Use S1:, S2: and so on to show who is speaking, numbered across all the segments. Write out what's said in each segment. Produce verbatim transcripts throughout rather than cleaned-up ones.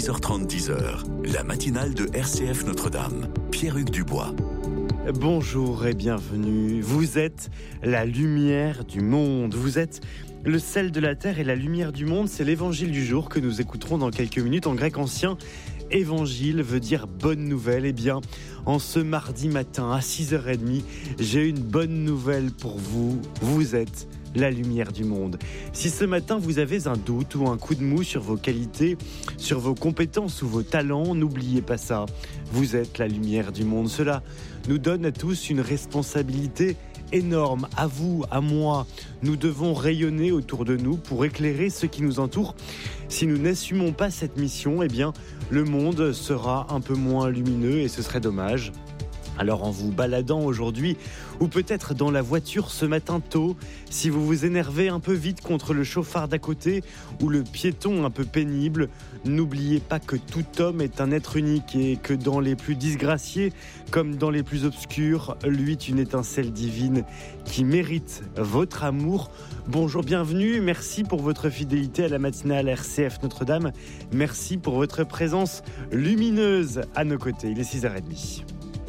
S1: six heures trente, dix heures, la matinale de R C F Notre-Dame. Pierre-Hugues Dubois.
S2: Bonjour et bienvenue. Vous êtes la lumière du monde. Vous êtes le sel de la terre et la lumière du monde. C'est l'évangile du jour que nous écouterons dans quelques minutes. En grec ancien, évangile veut dire bonne nouvelle. Eh bien, en ce mardi matin à six heures trente, j'ai une bonne nouvelle pour vous. Vous êtes la lumière du monde. Si ce matin vous avez un doute ou un coup de mou sur vos qualités, sur vos compétences ou vos talents, n'oubliez pas ça. Vous êtes la lumière du monde. Cela nous donne à tous une responsabilité énorme. À vous, à moi, nous devons rayonner autour de nous pour éclairer ceux qui nous entourent. Si nous n'assumons pas cette mission, eh bien, le monde sera un peu moins lumineux et ce serait dommage. Alors en vous baladant aujourd'hui, ou peut-être dans la voiture ce matin tôt, si vous vous énervez un peu vite contre le chauffard d'à côté ou le piéton un peu pénible, n'oubliez pas que tout homme est un être unique et que dans les plus disgraciés comme dans les plus obscurs, luit une étincelle divine qui mérite votre amour. Bonjour, bienvenue, merci pour votre fidélité à la matinale R C F Notre-Dame. Merci pour votre présence lumineuse à nos côtés. Il est six heures trente.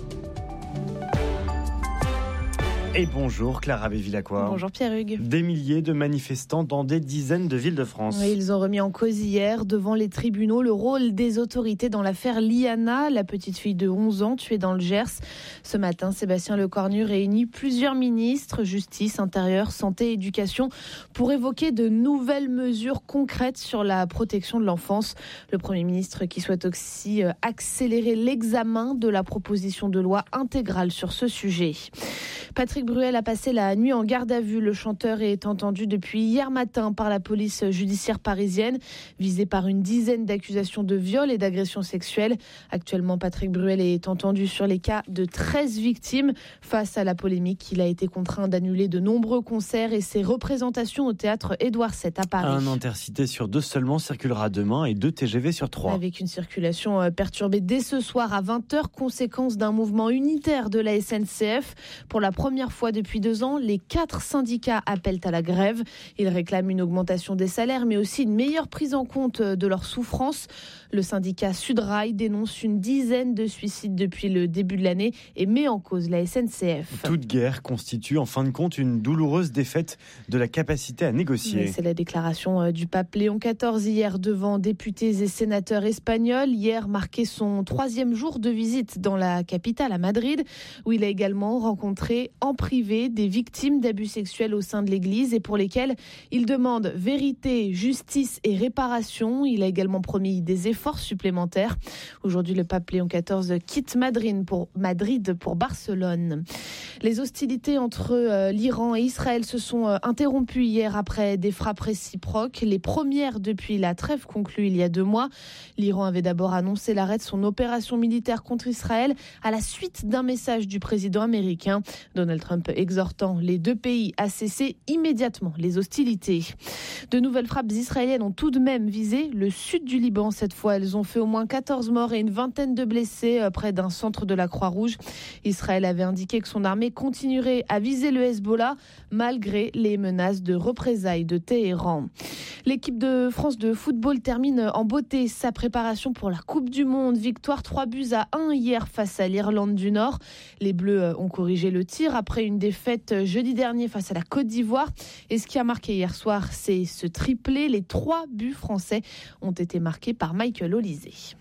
S2: Et bonjour Clara Bévilacqua.
S3: Bonjour Pierre-Hugues.
S2: Des milliers de manifestants dans des dizaines de villes de France.
S3: Oui, ils ont remis en cause hier devant les tribunaux le rôle des autorités dans l'affaire Liana, la petite fille de onze ans tuée dans le Gers. Ce matin, Sébastien Lecornu réunit plusieurs ministres, justice, intérieur, santé, éducation, pour évoquer de nouvelles mesures concrètes sur la protection de l'enfance. Le Premier ministre qui souhaite aussi accélérer l'examen de la proposition de loi intégrale sur ce sujet. Patrick Bruel a passé la nuit en garde à vue. Le chanteur est entendu depuis hier matin par la police judiciaire parisienne, visé par une dizaine d'accusations de viol et d'agression sexuelle. Actuellement, Patrick Bruel est entendu sur les cas de treize victimes. Face à la polémique, il a été contraint d'annuler de nombreux concerts et ses représentations au théâtre Édouard sept à Paris.
S2: Un Intercité sur deux seulement circulera demain et deux T G V sur trois.
S3: Avec une circulation perturbée dès ce soir à vingt heures, conséquence d'un mouvement unitaire de la S N C F. Pour la première fois depuis deux ans, les quatre syndicats appellent à la grève. Ils réclament une augmentation des salaires, mais aussi une meilleure prise en compte de leurs souffrances. Le syndicat Sudrail dénonce une dizaine de suicides depuis le début de l'année et met en cause la S N C F.
S2: Toute guerre constitue en fin de compte une douloureuse défaite de la capacité à négocier.
S3: C'est la déclaration du pape Léon quatorze hier devant députés et sénateurs espagnols. Hier marquait son troisième jour de visite dans la capitale, à Madrid, où il a également rencontré en privé des victimes d'abus sexuels au sein de l'Église et pour lesquelles il demande vérité, justice et réparation. Il a également promis des efforts supplémentaires. Aujourd'hui, le pape Léon quatorze quitte Madrid pour, Madrid pour Barcelone. Les hostilités entre euh, l'Iran et Israël se sont euh, interrompues hier après des frappes réciproques, les premières depuis la trêve conclue il y a deux mois. L'Iran avait d'abord annoncé l'arrêt de son opération militaire contre Israël à la suite d'un message du président américain. Donald Trump exhortant les deux pays à cesser immédiatement les hostilités. De nouvelles frappes israéliennes ont tout de même visé le sud du Liban. Cette fois, elles ont fait au moins quatorze morts et une vingtaine de blessés près d'un centre de la Croix-Rouge. Israël avait indiqué que son armée continuerait à viser le Hezbollah malgré les menaces de représailles de Téhéran. L'équipe de France de football termine en beauté sa préparation pour la Coupe du Monde. Victoire trois buts à un hier face à l'Irlande du Nord. Les Bleus ont corrigé le tir après une défaite jeudi dernier face à la Côte d'Ivoire. Et ce qui a marqué hier soir, c'est ce triplé. Les trois buts français ont été marqués par Michael Olise.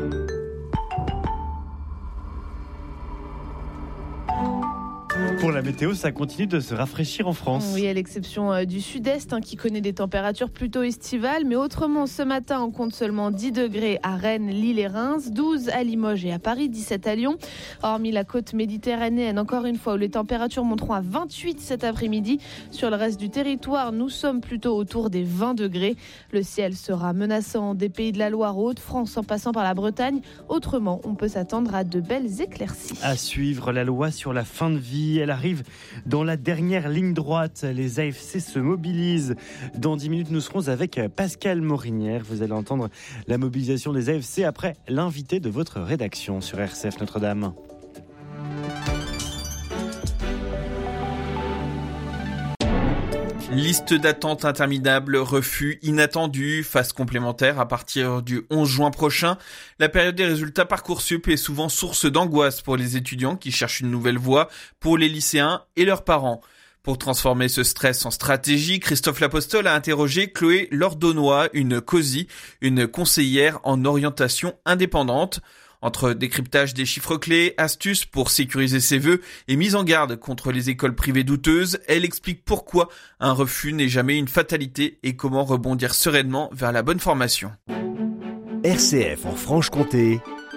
S2: Pour la météo, ça continue de se rafraîchir en France.
S3: Oui, à l'exception du sud-est hein, qui connaît des températures plutôt estivales. Mais autrement, ce matin, on compte seulement dix degrés à Rennes, Lille et Reims, douze à Limoges et à Paris, dix-sept à Lyon. Hormis la côte méditerranéenne, encore une fois, où les températures monteront à vingt-huit cet après-midi. Sur le reste du territoire, nous sommes plutôt autour des vingt degrés. Le ciel sera menaçant des pays de la Loire aux Hauts-de-France en passant par la Bretagne. Autrement, on peut s'attendre à de belles éclaircies.
S2: À suivre, la loi sur la fin de vie, elle arrive dans la dernière ligne droite. Les A F C se mobilisent. Dans dix minutes, nous serons avec Pascal Morinière. Vous allez entendre la mobilisation des A F C après l'invité de votre rédaction sur R C F Notre-Dame.
S4: Liste d'attente interminable, refus inattendus, phase complémentaire à partir du onze juin prochain. La période des résultats Parcoursup est souvent source d'angoisse pour les étudiants qui cherchent une nouvelle voie, pour les lycéens et leurs parents. Pour transformer ce stress en stratégie, Christophe Lapostole a interrogé Chloé Lordonnois, une COSI, une conseillère en orientation indépendante. Entre décryptage des chiffres clés, astuces pour sécuriser ses vœux et mise en garde contre les écoles privées douteuses, elle explique pourquoi un refus n'est jamais une fatalité et comment rebondir sereinement vers la bonne formation.
S5: R C F en Franche-Comté.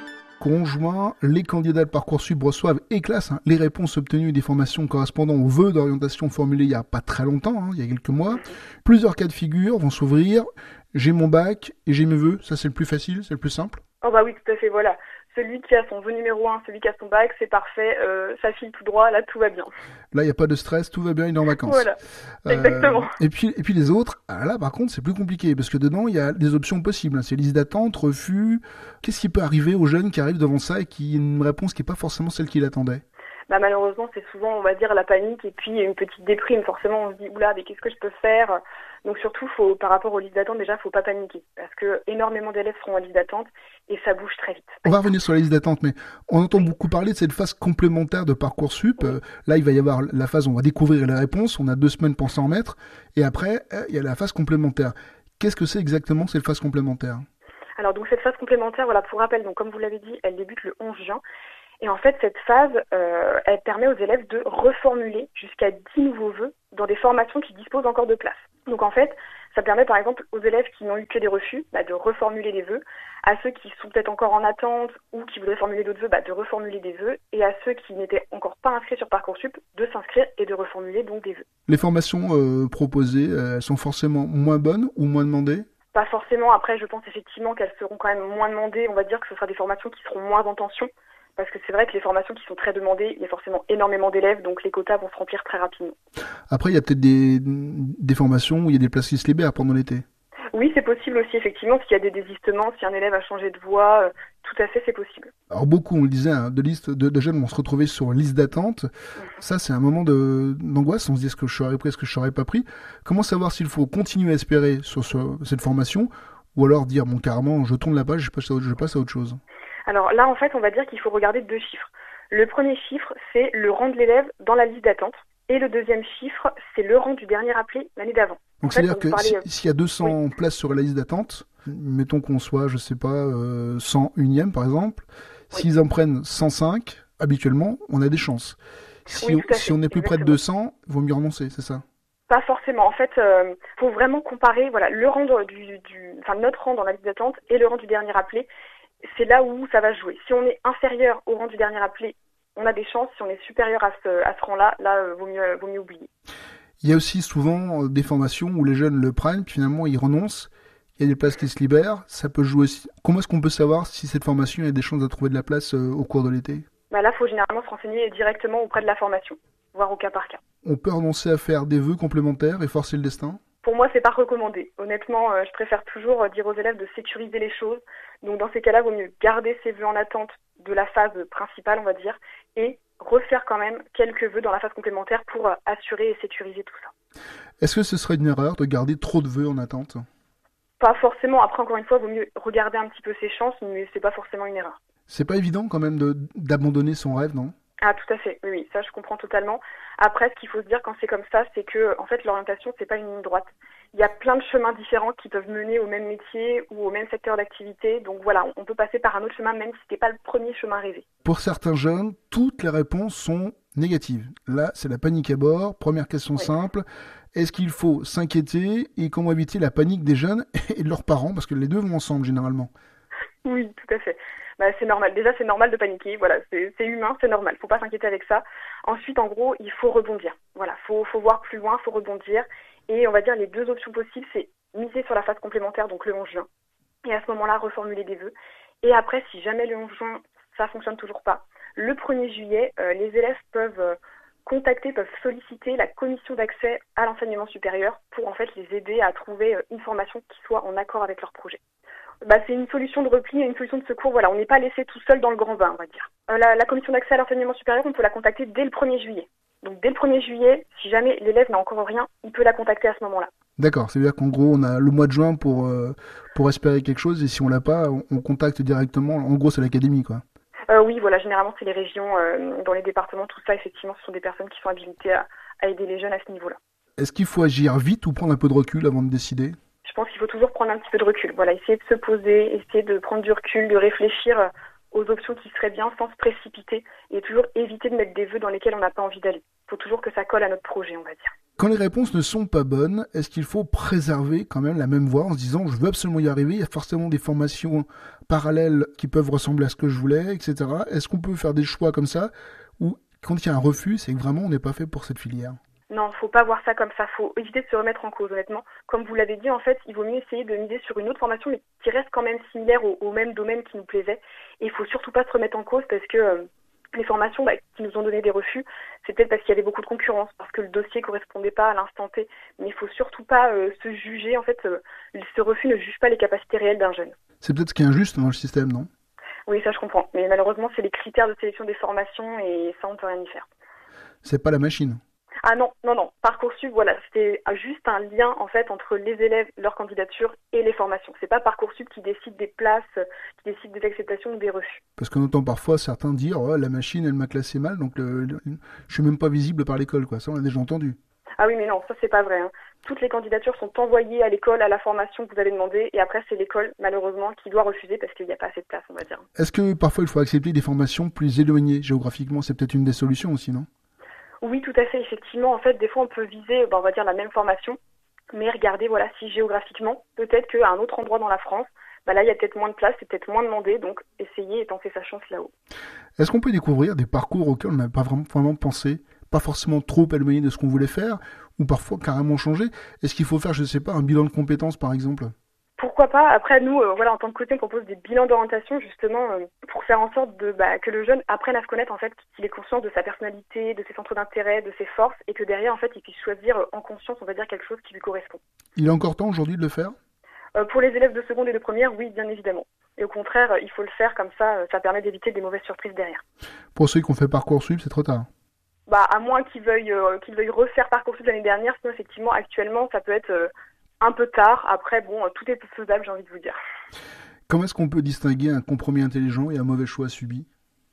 S6: Conjoint, les candidats de Parcoursup reçoivent et classent hein, les réponses obtenues des formations correspondant aux vœux d'orientation formulés il n'y a pas très longtemps, hein, il y a quelques mois. Plusieurs cas de figure vont s'ouvrir. J'ai mon bac et j'ai mes vœux, ça c'est le plus facile, c'est le plus simple.
S7: Oh bah oui, tout à fait, voilà. Celui qui a son vœu numéro un, celui qui a son bac, c'est parfait, euh, ça file tout droit, là tout va bien.
S6: Là il n'y a pas de stress, tout va bien, il est en vacances.
S7: Voilà, euh, exactement.
S6: Et puis, et puis les autres, ah là par contre c'est plus compliqué, parce que dedans il y a des options possibles, hein. C'est liste d'attente, refus. Qu'est-ce qui peut arriver aux jeunes qui arrivent devant ça et qui ont une réponse qui n'est pas forcément celle qu'il attendait?
S7: Bah malheureusement c'est souvent on va dire la panique et puis une petite déprime, forcément on se dit oula mais qu'est-ce que je peux faire? Donc surtout faut, par rapport aux listes d'attente déjà faut pas paniquer parce que énormément d'élèves seront en liste d'attente et ça bouge très vite.
S6: On va revenir sur la liste d'attente, mais on entend beaucoup parler de cette phase complémentaire de Parcoursup. Oui. Euh, là il va y avoir la phase où on va découvrir les réponses, on a deux semaines pour s'en remettre et après euh, il y a la phase complémentaire. Qu'est-ce que c'est exactement cette phase complémentaire?
S7: Alors donc cette phase complémentaire, voilà pour rappel, donc comme vous l'avez dit, elle débute le onze juin. Et en fait, cette phase, euh, elle permet aux élèves de reformuler jusqu'à dix nouveaux vœux dans des formations qui disposent encore de place. Donc en fait, ça permet par exemple aux élèves qui n'ont eu que des refus bah, de reformuler des vœux, à ceux qui sont peut-être encore en attente ou qui voudraient formuler d'autres vœux, bah, de reformuler des vœux, et à ceux qui n'étaient encore pas inscrits sur Parcoursup, de s'inscrire et de reformuler donc des vœux.
S6: Les formations euh, proposées, elles sont forcément moins bonnes ou moins demandées ?
S7: Pas forcément. Après, je pense effectivement qu'elles seront quand même moins demandées. On va dire que ce sera des formations qui seront moins en tension. Parce que c'est vrai que les formations qui sont très demandées, il y a forcément énormément d'élèves, donc les quotas vont se remplir très rapidement.
S6: Après, il y a peut-être des, des formations où il y a des places qui se libèrent pendant l'été.
S7: Oui, c'est possible aussi, effectivement, s'il y a des désistements, si un élève a changé de voie, euh, tout à fait, c'est possible.
S6: Alors beaucoup, on le disait, hein, de, liste, de, de jeunes vont se retrouver sur liste d'attente. Mmh. Ça, c'est un moment de, d'angoisse, on se dit est-ce que je serais pris, est-ce que je serais pas pris. Comment savoir s'il faut continuer à espérer sur, sur cette formation, ou alors dire, bon, carrément, je tourne la page, je passe à, je passe à autre chose?
S7: Alors là, en fait, on va dire qu'il faut regarder deux chiffres. Le premier chiffre, c'est le rang de l'élève dans la liste d'attente. Et le deuxième chiffre, c'est le rang du dernier appelé l'année d'avant.
S6: Donc en c'est-à-dire fait, que parlait... si, s'il y a deux cents oui. places sur la liste d'attente, mettons qu'on soit, je sais pas, euh, cent unième par exemple, oui. S'ils en prennent cent cinq, habituellement, on a des chances. Si, oui, on, si on est plus Exactement. Près de deux cents, il vaut mieux renoncer, c'est ça?
S7: Pas forcément. En fait, il euh, faut vraiment comparer voilà, le rang du, du, enfin, notre rang dans la liste d'attente et le rang du dernier appelé. C'est là où ça va jouer. Si on est inférieur au rang du dernier appelé, on a des chances. Si on est supérieur à ce, à ce rang-là, là, euh, vaut mieux, vaut mieux oublier.
S6: Il y a aussi souvent des formations où les jeunes le prennent, puis finalement ils renoncent. Il y a des places qui se libèrent. Ça peut jouer aussi. Comment est-ce qu'on peut savoir si cette formation a des chances de trouver de la place euh, au cours de l'été?
S7: Bah là, il faut généralement se renseigner directement auprès de la formation, voire au cas par cas.
S6: On peut renoncer à faire des vœux complémentaires et forcer le destin?
S7: Pour moi, c'est pas recommandé. Honnêtement, euh, je préfère toujours euh, dire aux élèves de sécuriser les choses. Donc dans ces cas-là, il vaut mieux garder ses vœux en attente de la phase principale, on va dire, et refaire quand même quelques vœux dans la phase complémentaire pour euh, assurer et sécuriser tout ça.
S6: Est-ce que ce serait une erreur de garder trop de vœux en attente?
S7: Pas forcément. Après, encore une fois, il vaut mieux regarder un petit peu ses chances, mais c'est pas forcément une erreur.
S6: C'est pas évident quand même de, d'abandonner son rêve, non?
S7: Ah, tout à fait. Oui, oui, ça je comprends totalement. Après, ce qu'il faut se dire quand c'est comme ça, c'est que en fait l'orientation c'est pas une ligne droite. Il y a plein de chemins différents qui peuvent mener au même métier ou au même secteur d'activité. Donc voilà, on peut passer par un autre chemin même si c'était pas le premier chemin rêvé.
S6: Pour certains jeunes, toutes les réponses sont négatives. Là, c'est la panique à bord. Première question oui. simple. Est-ce qu'il faut s'inquiéter et comment éviter la panique des jeunes et de leurs parents? Parce que les deux vont ensemble généralement.
S7: Oui, tout à fait. Bah, c'est normal. Déjà, c'est normal de paniquer. Voilà, c'est, c'est humain, c'est normal. Faut pas s'inquiéter avec ça. Ensuite, en gros, il faut rebondir. Voilà, faut, faut voir plus loin, faut rebondir. Et on va dire les deux options possibles, c'est miser sur la phase complémentaire, donc le onze juin. Et à ce moment-là, reformuler des vœux. Et après, si jamais le onze juin, ça fonctionne toujours pas, le premier juillet, euh, les élèves peuvent euh, contacter, peuvent solliciter la commission d'accès à l'enseignement supérieur pour en fait les aider à trouver euh, une formation qui soit en accord avec leur projet. Bah, c'est une solution de repli et une solution de secours. Voilà, on n'est pas laissé tout seul dans le grand bain, on va dire. Euh, la, la commission d'accès à l'enseignement supérieur, on peut la contacter dès le premier juillet. Donc dès le premier juillet, si jamais l'élève n'a encore rien, il peut la contacter à ce moment-là.
S6: D'accord, c'est-à-dire qu'en gros, on a le mois de juin pour, euh, pour espérer quelque chose, et si on l'a pas, on, on contacte directement. En gros, c'est l'académie, quoi.
S7: Euh, oui, voilà, généralement, c'est les régions, euh, dans les départements, tout ça, effectivement, ce sont des personnes qui sont habilitées à, à aider les jeunes à ce niveau-là.
S6: Est-ce qu'il faut agir vite ou prendre un peu de recul avant de décider ?
S7: Je pense qu'il faut toujours prendre un petit peu de recul. Voilà, essayer de se poser, essayer de prendre du recul, de réfléchir aux options qui seraient bien sans se précipiter et toujours éviter de mettre des vœux dans lesquels on n'a pas envie d'aller. Il faut toujours que ça colle à notre projet, on va dire.
S6: Quand les réponses ne sont pas bonnes, est-ce qu'il faut préserver quand même la même voie en se disant je veux absolument y arriver, il y a forcément des formations parallèles qui peuvent ressembler à ce que je voulais, et cetera. Est-ce qu'on peut faire des choix comme ça ou quand il y a un refus, c'est que vraiment on n'est pas fait pour cette filière ?
S7: Non, faut pas voir ça comme ça. Faut éviter de se remettre en cause, honnêtement. Comme vous l'avez dit, en fait, il vaut mieux essayer de miser sur une autre formation, mais qui reste quand même similaire au, au même domaine qui nous plaisait. Et il faut surtout pas se remettre en cause parce que euh, les formations bah, qui nous ont donné des refus, c'est peut-être parce qu'il y avait beaucoup de concurrence, parce que le dossier correspondait pas à l'instant T. Mais il faut surtout pas euh, se juger. En fait, euh, ce refus ne juge pas les capacités réelles d'un jeune.
S6: C'est peut-être ce qui est injuste dans le système, non ?
S7: Oui, ça je comprends. Mais malheureusement, c'est les critères de sélection des formations et ça, on peut rien y faire.
S6: C'est pas la machine.
S7: Ah non, non, non. Parcoursup, voilà, c'était juste un lien en fait entre les élèves, leur candidature et les formations. C'est pas Parcoursup qui décide des places, qui décide des acceptations ou des refus.
S6: Parce qu'on entend parfois certains dire oh, la machine, elle m'a classé mal, donc le, le, je suis même pas visible par l'école, quoi. Ça, on l'a déjà entendu.
S7: Ah oui, mais non, ça c'est pas vrai. Hein. Toutes les candidatures sont envoyées à l'école, à la formation que vous avez demandé, et après c'est l'école, malheureusement, qui doit refuser parce qu'il n'y a pas assez de place, on va dire.
S6: Est-ce que parfois il faut accepter des formations plus éloignées géographiquement ? C'est peut-être une des solutions aussi, non ?
S7: Oui, tout à fait. Effectivement, en fait, des fois, on peut viser, ben, on va dire, la même formation, mais regardez, voilà, si géographiquement, peut-être qu'à un autre endroit dans la France, ben là, il y a peut-être moins de place, c'est peut-être moins demandé, donc essayez et tentez sa chance là-haut.
S6: Est-ce qu'on peut découvrir des parcours auxquels on n'a pas vraiment, vraiment pensé, pas forcément trop éloignés de ce qu'on voulait faire, ou parfois carrément changer ? Est-ce qu'il faut faire, je ne sais pas, un bilan de compétences, par exemple ?
S7: Pourquoi pas ? Après, nous, euh, voilà, en tant que côté, on propose des bilans d'orientation, justement, euh, pour faire en sorte de, bah, que le jeune apprenne à se connaître, en fait, qu'il ait conscience de sa personnalité, de ses centres d'intérêt, de ses forces, et que derrière, en fait, il puisse choisir euh, en conscience, on va dire, quelque chose qui lui correspond.
S6: Il est encore temps aujourd'hui de le faire ?
S7: euh, Pour les élèves de seconde et de première, oui, bien évidemment. Et au contraire, euh, il faut le faire comme ça, euh, ça permet d'éviter des mauvaises surprises derrière.
S6: Pour ceux qui ont fait Parcoursup, c'est trop tard.
S7: Bah, à moins qu'ils veuillent, euh, qu'ils veuillent refaire Parcoursup l'année dernière, sinon, effectivement, actuellement, ça peut être... Euh, un peu tard, après, bon, tout est faisable, j'ai envie de vous dire.
S6: Comment est-ce qu'on peut distinguer un compromis intelligent et un mauvais choix subi ?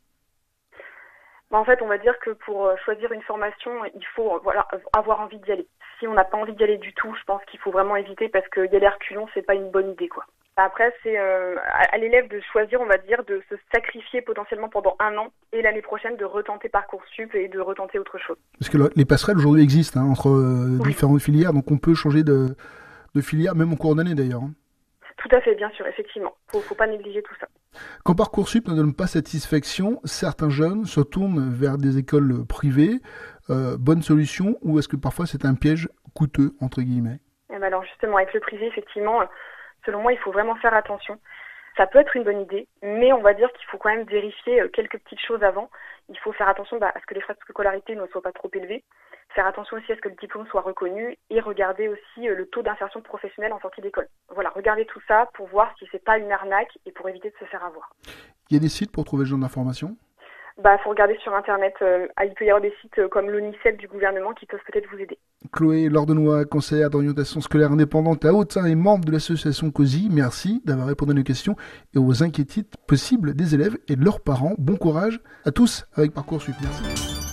S7: Bah, en fait, on va dire que pour choisir une formation, il faut voilà, avoir envie d'y aller. Si on n'a pas envie d'y aller du tout, je pense qu'il faut vraiment éviter parce que y aller reculons, c'est pas une bonne idée, quoi. Après, c'est euh, à l'élève de choisir, on va dire, de se sacrifier potentiellement pendant un an et l'année prochaine de retenter Parcoursup et de retenter autre chose. Parce
S6: que les passerelles aujourd'hui existent hein, entre euh, oui. différentes filières, donc on peut changer de... de filière, même en cours d'année d'ailleurs.
S7: Tout à fait, bien sûr, effectivement. Il ne faut pas négliger tout ça.
S6: Quand Parcoursup ne donne pas satisfaction, certains jeunes se tournent vers des écoles privées. Euh, bonne solution ou est-ce que parfois c'est un piège coûteux, entre guillemets ?
S7: Et ben alors justement, avec le privé, effectivement, selon moi, il faut vraiment faire attention. Ça peut être une bonne idée, mais on va dire qu'il faut quand même vérifier quelques petites choses avant. Il faut faire attention bah, à ce que les frais de scolarité ne soient pas trop élevés. Faire attention aussi à ce que le diplôme soit reconnu et regarder aussi le taux d'insertion professionnelle en sortie d'école. Voilà, regardez tout ça pour voir si c'est pas une arnaque et pour éviter de se faire avoir.
S6: Il y a des sites pour trouver ce genre d'informations ?
S7: Bah, faut regarder sur Internet. Euh, il peut y avoir des sites euh, comme l'ONICEP du gouvernement qui peuvent peut-être vous aider.
S6: Chloé Lordenois, conseillère d'orientation scolaire indépendante à Autun et membre de l'association COSI, merci d'avoir répondu à nos questions et aux inquiétudes possibles des élèves et de leurs parents. Bon courage à tous avec Parcoursup. Merci.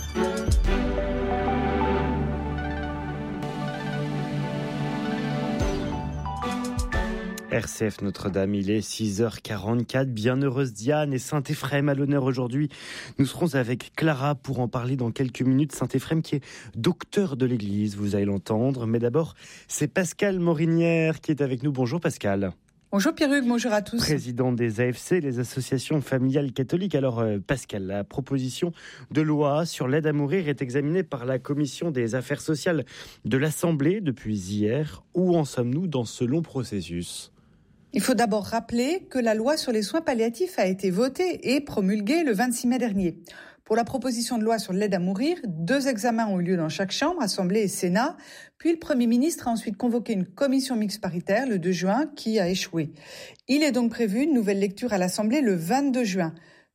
S2: R C F Notre-Dame, il est six heures quarante-quatre. Bienheureuse Diane et Saint-Éphrem à l'honneur aujourd'hui. Nous serons avec Clara pour en parler dans quelques minutes. Saint-Éphrem qui est docteur de l'Église, vous allez l'entendre. Mais d'abord, c'est Pascal Morinière qui est avec nous. Bonjour Pascal.
S8: Bonjour Pierruc, bonjour à tous.
S2: Président des A F C, les associations familiales catholiques. Alors euh, Pascal, la proposition de loi sur l'aide à mourir est examinée par la Commission des affaires sociales de l'Assemblée depuis hier. Où en sommes-nous dans ce long processus ?
S8: Il faut d'abord rappeler que la loi sur les soins palliatifs a été votée et promulguée le vingt-six mai dernier. Pour la proposition de loi sur l'aide à mourir, deux examens ont eu lieu dans chaque chambre, Assemblée et Sénat. Puis le Premier ministre a ensuite convoqué une commission mixte paritaire le deux juin qui a échoué. Il est donc prévu une nouvelle lecture à l'Assemblée le vingt-deux juin.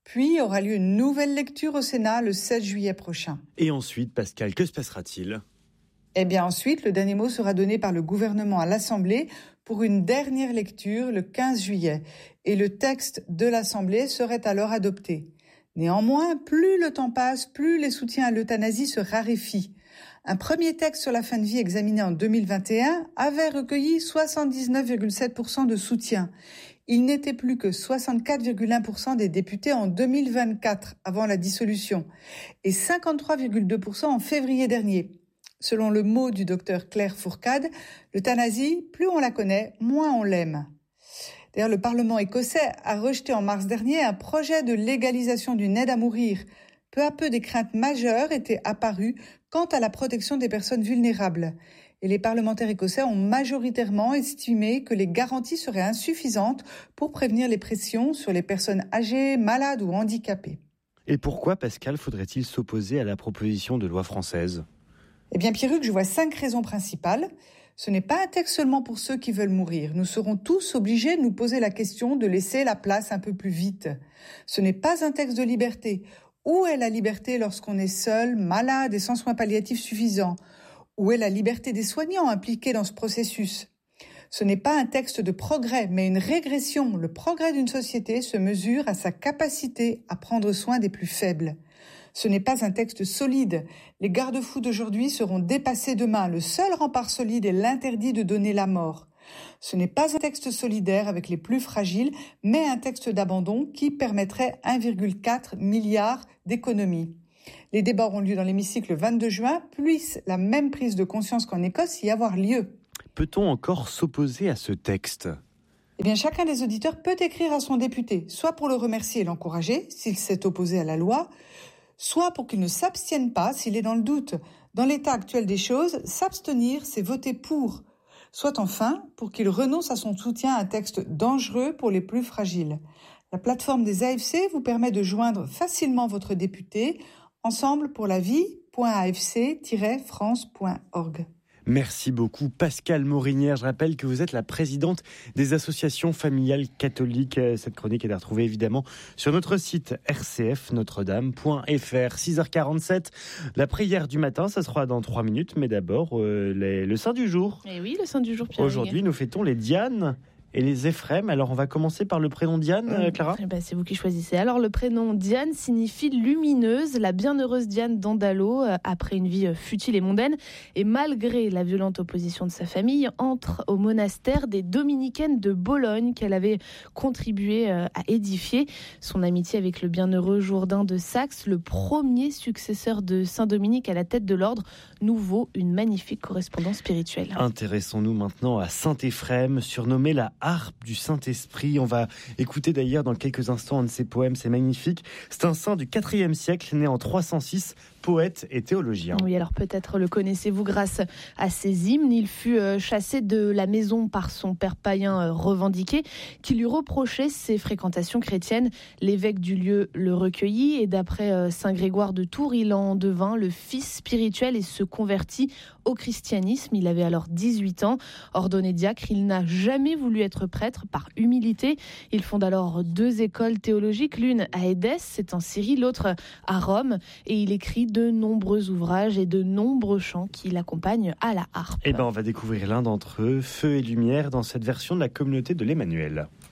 S8: Puis aura lieu une nouvelle lecture au Sénat le seize juillet prochain.
S2: Et ensuite, Pascal, que se passera-t-il ?
S8: Eh bien ensuite, le dernier mot sera donné par le gouvernement à l'Assemblée pour une dernière lecture le quinze juillet. Et le texte de l'Assemblée serait alors adopté. Néanmoins, plus le temps passe, plus les soutiens à l'euthanasie se raréfient. Un premier texte sur la fin de vie examiné en deux mille vingt et un avait recueilli soixante-dix-neuf virgule sept pour cent de soutien. Il n'était plus que soixante-quatre virgule un pour cent des députés en deux mille vingt-quatre, avant la dissolution, et cinquante-trois virgule deux pour cent en février dernier. Selon le mot du docteur Claire Fourcade, l'euthanasie, plus on la connaît, moins on l'aime. D'ailleurs, le Parlement écossais a rejeté en mars dernier un projet de légalisation d'une aide à mourir. Peu à peu, des craintes majeures étaient apparues quant à la protection des personnes vulnérables. Et les parlementaires écossais ont majoritairement estimé que les garanties seraient insuffisantes pour prévenir les pressions sur les personnes âgées, malades ou handicapées.
S2: Et pourquoi, Pascal, faudrait-il s'opposer à la proposition de loi française ?
S8: Eh bien, Pierruc, je vois cinq raisons principales. Ce n'est pas un texte seulement pour ceux qui veulent mourir. Nous serons tous obligés de nous poser la question de laisser la place un peu plus vite. Ce n'est pas un texte de liberté. Où est la liberté lorsqu'on est seul, malade et sans soins palliatifs suffisants ? Où est la liberté des soignants impliqués dans ce processus ? Ce n'est pas un texte de progrès, mais une régression. Le progrès d'une société se mesure à sa capacité à prendre soin des plus faibles. Ce n'est pas un texte solide. Les garde-fous d'aujourd'hui seront dépassés demain. Le seul rempart solide est l'interdit de donner la mort. Ce n'est pas un texte solidaire avec les plus fragiles, mais un texte d'abandon qui permettrait un virgule quatre milliard d'économies. Les débats auront lieu dans l'hémicycle le vingt-deux juin. Puisse la même prise de conscience qu'en Écosse y avoir lieu.
S2: Peut-on encore s'opposer à ce texte ?
S8: Eh bien, chacun des auditeurs peut écrire à son député, soit pour le remercier et l'encourager, s'il s'est opposé à la loi, soit pour qu'il ne s'abstienne pas s'il est dans le doute. Dans l'état actuel des choses, s'abstenir, c'est voter pour. Soit enfin pour qu'il renonce à son soutien à un texte dangereux pour les plus fragiles. La plateforme des A F C vous permet de joindre facilement votre député. Ensemble pour la vie point a f c tiret france point org.
S2: Merci beaucoup Pascal Morinière. Je rappelle que vous êtes la présidente des associations familiales catholiques. Cette chronique est à retrouver évidemment sur notre site r c f notre dame point f r. six heures quarante-sept, la prière du matin, ça sera dans trois minutes. Mais d'abord, euh, les, le saint du jour.
S3: Et oui, le saint du jour, Pierre.
S2: Aujourd'hui, nous fêtons les Diane et les Éphrem. Alors, on va commencer par le prénom Diane, euh, Clara.
S3: Eh ben, c'est vous qui choisissez. Alors, le prénom Diane signifie lumineuse, la bienheureuse Diane d'Andalo, euh, après une vie futile et mondaine. Et malgré la violente opposition de sa famille, entre au monastère des Dominicaines de Bologne qu'elle avait contribué euh, à édifier. Son amitié avec le bienheureux Jourdain de Saxe, le premier successeur de Saint-Dominique à la tête de l'ordre, nous vaut une magnifique correspondance spirituelle.
S2: Intéressons-nous maintenant à Saint-Éphrem, surnommé la harpe du Saint-Esprit. On va écouter d'ailleurs dans quelques instants un de ses poèmes, c'est magnifique. C'est un saint du quatrième siècle, né en trois cent six, poète et théologien.
S3: Oui, alors peut-être le connaissez-vous grâce à ses hymnes. Il fut chassé de la maison par son père païen revendiqué, qui lui reprochait ses fréquentations chrétiennes. L'évêque du lieu le recueillit et d'après saint Grégoire de Tours, il en devint le fils spirituel et se convertit au christianisme. Il avait alors dix-huit ans. Ordonné diacre, il n'a jamais voulu être prêtre par humilité. Il fonde alors deux écoles théologiques, l'une à Édesse, c'est en Syrie, l'autre à Rome, et il écrit de nombreux ouvrages et de nombreux chants qui l'accompagnent à la harpe.
S2: Eh ben, on va découvrir l'un d'entre eux, Feu et Lumière, dans cette version de la communauté de l'Emmanuel.